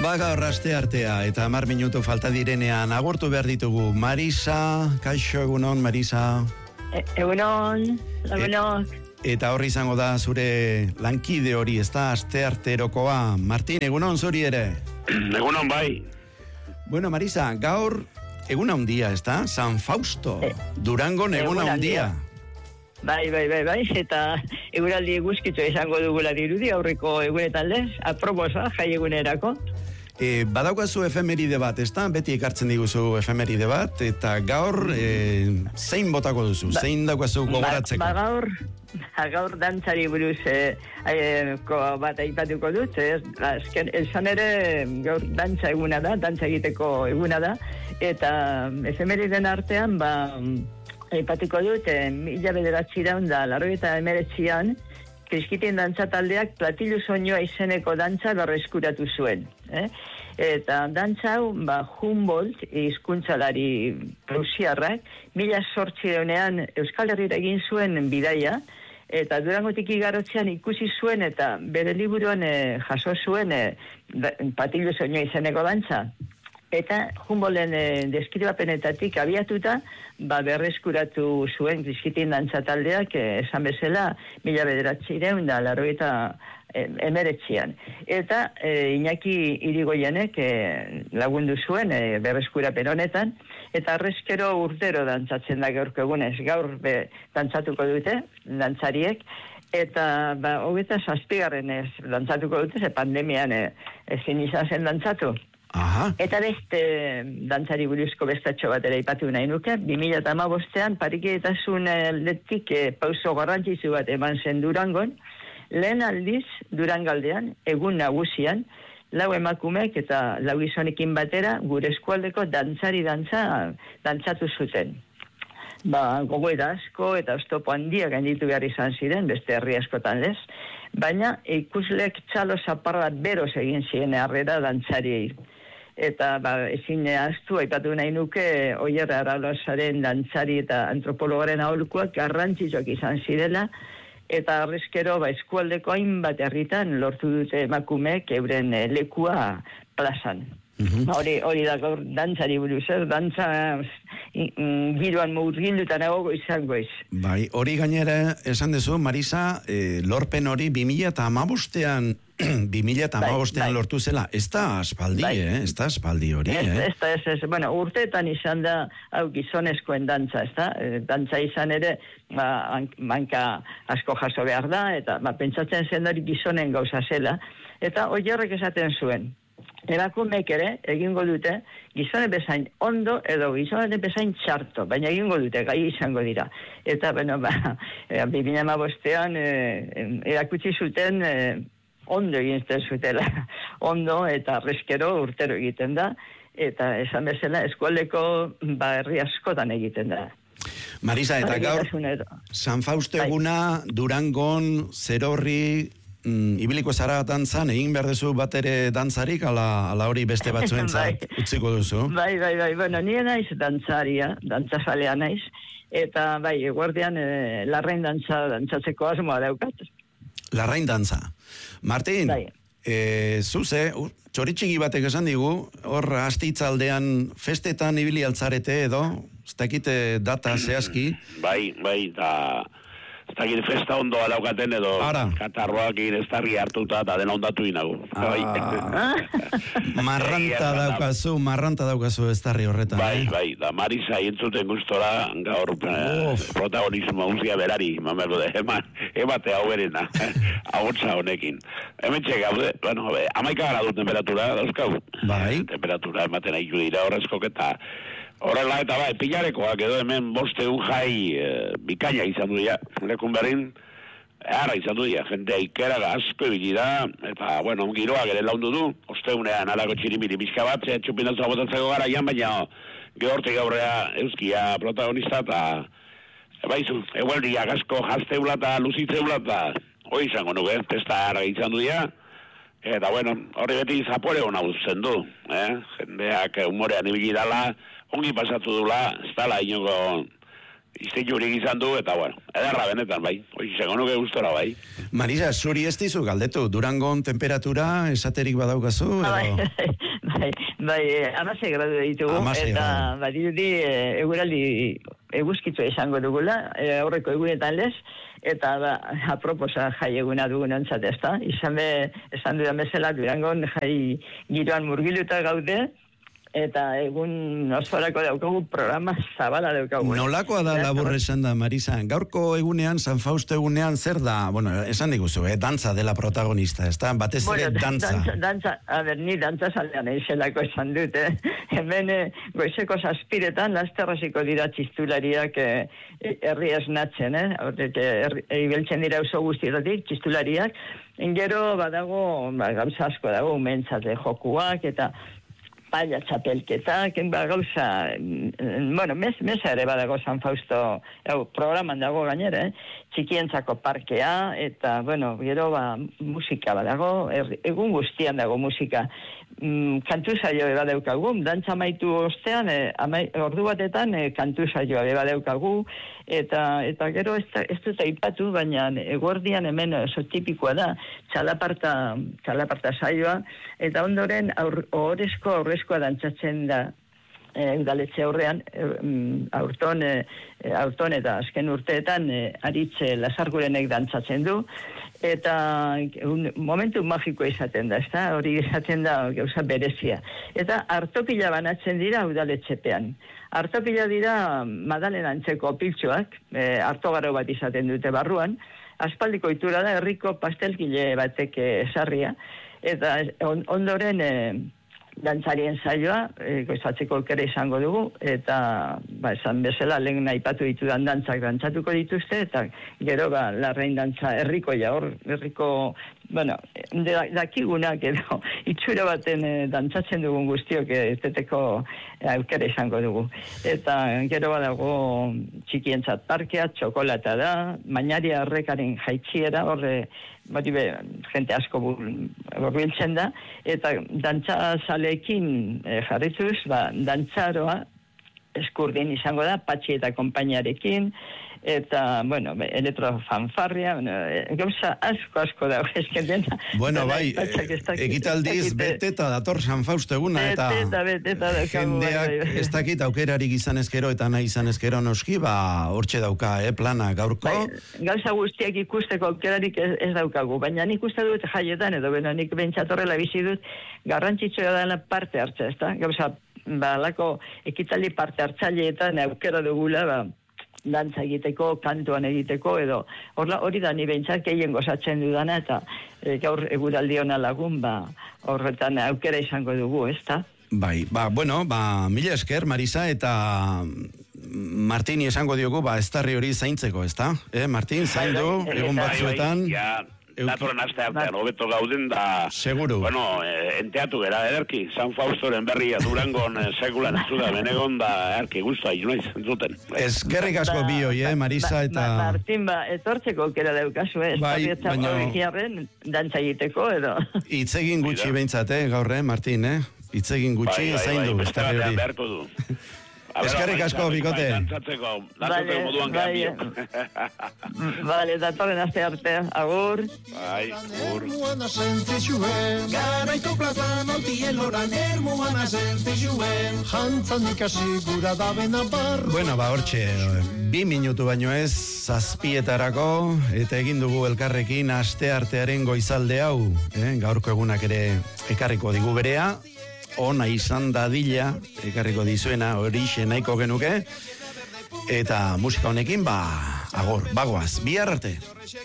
Gaur asteartea eta 10 minutu falta direnean agurtu behar ditugu. Marisa, kaixo, egunon, Marisa. Egunon. Eta horri izango da zure lankide hori, ez da astearterokoa. Martin, egunon zuri ere. Egunon bai. Bueno, Marisa, gaur eguna handia, ez da? San Fausto, Durangon eguna handia. Bai, eta eguraldi guzkitzu izango dugula dirudi aurreko egunetan lez, aproposa, jai egunerako. Badaukazu efemeride bat, ez da? Beti ekartzen diguzu efemeride bat, eta gaur zein botako duzu? Zein daukazu gogoratzeko? Gaur dantzari buruz bat aipatuko dut, esan ere gaur dantza eguna da, dantza egiteko eguna da, eta efemeriden artean, aipatuko dut, 1989an, Kriskitien dantza taldeak Platilu soinua izeneko dantza berreskuratu zuen. Eta dantza hau, Humboldt hizkuntzalari prusiarrak, 1800ean Euskal Herrira egin zuen bidaia, eta Durangotik igarotzean ikusi zuen eta bere liburuan jaso zuen Platilu soinua izeneko dantza. Eta Humboldten deskribapenetatik abiatuta, berreskuratu zuen Kriskitien dantza taldeak, esan bezala, 1989an. Eta Iñaki Irigoyenek lagundu zuen berreskurapen honetan, eta arrezkero urtero dantzatzen da gaurko egunez. Gaur dantzatuko dute, dantzariek, eta 27. dantzatuko dute, pandemian ezin izan zen dantzatu. Aha. Eta beste dantzari buruzko bestatxo bat ere ipatu nahi nuke, 2015an pariketasun aldetik pauso garrantzitsu bat eman zen Durangon, lehen aldiz Durangaldean, egun nagusian, 4 emakumeek eta 4 gizonekin batera gure eskualdeko dantzari dantzatu zuten. Gogoeta asko eta oztopo handiak gainditu behar izan ziren, beste herri askotan lez, baina ikuslek txalo zaparra bat beroz egin ziren harrera dantzariei. Eta ezin ahaztu, aipatu nahi nuke, Oier Aralozaren dantzari eta antropologaren aholkuak garrantzitsuak izan zirela, eta arrezkero eskualdeko hainbat herritan lortu dute emakumeek euren lekua plazan. Hori da gaur dantzari buruz, dantza giroan murgildutan egogo izango ez. Bai, hori gainera esan dezu, Marisa, lorpen hori 2015an lortu zela. Ez da aspaldi, ez da aspaldi hori, Ez. Bueno, urteetan izan da gizonezkoen dantza, ez da? Dantza izan ere, manka asko jaso behar da, eta pentsatzen zen hori gizonen gauza zela, eta Oierrek esaten zuen. Emakumeek ere egingo dute gizone bezain ondo edo gizone bezain txarto, baina egingo dute, gai izango dira. Eta, 2015an erakutsi zuten ondo egiten zutela. Ondo eta arrezkero urtero egiten da, eta esan bezala eskualdeko herri askotan egiten da. Marisa, eta gaur San Fausto eguna, Durangon, Zerorri, ibiliko zara dantzan, egin behar duzu bat ere dantzarik, ala hori beste batzuentzat utziko duzu? Bai, bueno, nire naiz dantzaria, dantzazalea naiz, eta eguerdean larrain dantzatzeko asmoa daukat. Larrain dantza. Martin, zuze, txoritxiki batek esan digu, hor astitzaldean festetan ibili altzarete edo, ez dakite data zehazki? Bai, da... Ez dakit festa ondoa daukaten edo katarroak irestarri hartuta eta dena ondatu inagu. Marranta daukazu estarri horretan. Bai, da Marisa entzuten gustora gaur protagonismo guztia berari, emate hau berena, ahotsa honekin. Hemetxe gaude, 11 gradu temperatura dauzkau. Bai. Temperatura ematen aizu dira horrezkok eta horrela eta pilarekoak edo hemen 5 jai bikaina izan du dira, lekun berrin, izan du dira, jente ikera asko ibili da, eta, giroak ere laundu du, osteunean alako txirimiri bizka bat, txupinatzu abotatzeko gara, baina gehortik aurrea euskia protagonista, eta, egueldiak asko jazteula eta luzitzeula, eta, hoi izango nuke, testa ara izan du dira, eta, hori beti zapore hona uzen du, jendeak humorean ibili dala, ongi pasatu dula, ez dala inoko Iztiturik izan du, eta bueno, ederra benetan, bai. Oiz, segonuke gustora, bai. Marisa, zuri ez dizu galdetu, Durangon temperatura esaterik badaukazu? Bai, 16 gradu ditugu, eta badirudi eguraldi eguzkitzu esango dugula, aurreko egunetan lez, eta aproposa jai eguna dugun ontzat, ez da? Esan dudan bezala, Durangon jai giroan murgiluta gaude, eta egun osorako daukagu programa zabala daukagu. Nolakoa da labur esan da, Marisa? Gaurko egunean, San Fausto egunean, zer da? Bueno, esan diguzu, dantza dela protagonista, ez da? Batez ere dantza. Ni dantza saldean eizelako esan dut, Hemen goizeko 7:00 lasterraziko dira txistulariak herri esnatzen, ibeltzen dira oso guztietatik txistulariak, gero badago, gauza asko dago, umentzat jokuak, eta paia txapelketak, gauza, bueno, mesa ere badago San Fausto, programan dago gainera, txikientzako parkea, eta, bueno, gero musika badago, egun guztian dago musika. Kantu saioa badaukagu, dantza amaitu ostean, ordu batetan kantu saioa badaukagu, eta gero ez dut aipatu, baina eguerdian hemen oso tipikoa da, txalaparta saioa, eta ondoren aurrezkoa dantzatzen da udaletxe aurrean, aurton eta azken urteetan aritze Lasargurenek dantzatzen du, eta momentu magiko izaten da, ezta? Hori izaten da gauza berezia. Eta hartopila banatzen dira udaletxepean. Hartopila dira Madalen antzeko piltxoak, hartogaro bat izaten dute barruan, aspaldiko itura da herriko pastelkile batek sarria, eta ondoren dantzarien saioa, goizatzeko aukera izango dugu, eta esan bezala lehen aipatu ditudan dantzak dantzatuko dituzte, eta gero larrein dantza herriko, bueno, dakigunak edo itxura baten dantzatzen dugun guztiok eteteko aukera izango dugu. Eta gero badago txikientzat parkea, txokolata da, Mañaria Errekaren jaitxiera, horre jente asko biltzen da, eta dantza saleekin jarrituz, dantzaroa eskurdin izango da, Patxi eta konpainiarekin, eta, bueno, elektrofanfarria, gauza asko da, eskendena. Bueno, bai, egitaldiz beteta dator San Fausto eguna, eta jendeak ez dakit aukerarik izan ezkero eta nahi izan ezkero noski, hortxe dauka, plana gaurko. Gauza guztiak ikusteko aukerarik ez daukagu, baina nik uste dut jaietan, edo nik bentsatorrela bizi dut, garrantzitsua dela parte hartza, ez da? Gauza, lako ekitaldi parte hartzaileetan aukera dugula, dantza egiteko, kantuan egiteko, edo hori da ni behintzat gehien gozatzen dudana, eta gaur eguraldi hona lagun, horretan aukera izango dugu, ez da? Bai, bueno, mila esker, Marisa, eta Martini esango diogu, estarri hori zaintzeko, ez da? Martin, zaindu, egun batzuetan... Datoren aste artean, hobeto gauden da... Seguru. Bueno, enteatu gara ederki, San Faustoren berria Durangon sekulan ez da, benegon da erki guztua, inoiz, entzuten. Eskerrik asko bioi, Marisa, eta... Martin, etortzeko aukera daukazu, baina... dantza egiteko, edo... Itzegin gutxi behintzat, gaur, Martin, Itzegin gutxi, zaindu, estarri hori. Beharko du. Eskerrik asko, bikote. Dantzatzeko moduan gambio. Vale, datorren aste arte, agur. Bai, agur. Garaiko plazan altien loran ermuan azentzizuen, jantzan ikasi gura da benabar. Bueno, hortxe, 2 minutu baino ez, 7:00 eta egin dugu elkarrekin aste artearen goizalde hau, gaurko egunak ere ekarriko digu berea, ona izan dadila, ekarriko dizuena horixe nahiko genuke, eta musika honekin, agor, bagoaz, bihar arte.